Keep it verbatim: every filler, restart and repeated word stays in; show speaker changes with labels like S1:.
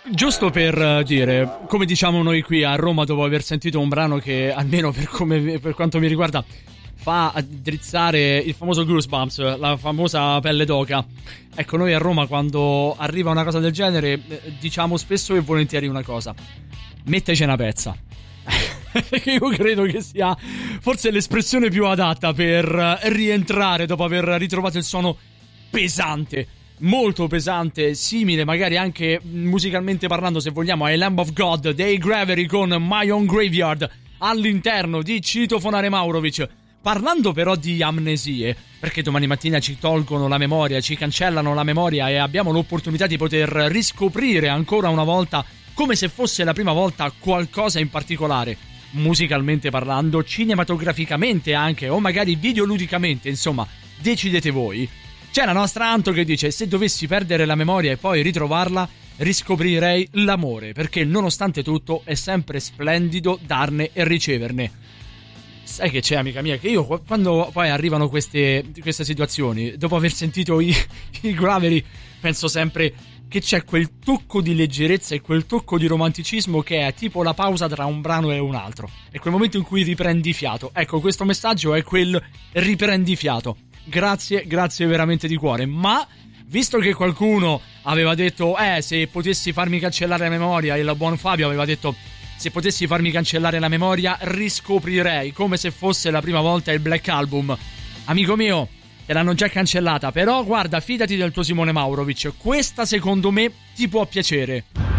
S1: Giusto per dire, come diciamo noi qui a Roma, dopo aver sentito un brano che, almeno per, come, per quanto mi riguarda, fa drizzare il famoso goosebumps, la famosa pelle d'oca. Ecco, noi a Roma quando arriva una cosa del genere diciamo spesso e volentieri una cosa: metteci una pezza. Perché io credo che sia forse l'espressione più adatta per rientrare dopo aver ritrovato il suono pesante, molto pesante, simile magari anche musicalmente parlando, se vogliamo, ai Lamb of God dei Gravity con My Own Graveyard all'interno di Citofonare Maurovic. Parlando però di amnesie, perché domani mattina ci tolgono la memoria, ci cancellano la memoria e abbiamo l'opportunità di poter riscoprire ancora una volta, come se fosse la prima volta, qualcosa in particolare, musicalmente parlando, cinematograficamente anche, o magari videoludicamente, insomma, decidete voi. C'è la nostra Anto che dice: se dovessi perdere la memoria e poi ritrovarla, riscoprirei l'amore, perché nonostante tutto è sempre splendido darne e riceverne. Sai che c'è, amica mia, che io quando poi arrivano queste, queste situazioni, dopo aver sentito i, i Gravity, penso sempre che c'è quel tocco di leggerezza e quel tocco di romanticismo che è tipo la pausa tra un brano e un altro. È quel momento in cui riprendi fiato. Ecco, questo messaggio è quel riprendi fiato. Grazie, grazie veramente di cuore. Ma visto che qualcuno aveva detto eh, se potessi farmi cancellare la memoria, il buon Fabio aveva detto: se potessi farmi cancellare la memoria, riscoprirei come se fosse la prima volta il Black Album. Amico mio, te l'hanno già cancellata, però guarda, fidati del tuo Simone Maurovic, questa secondo me ti può piacere.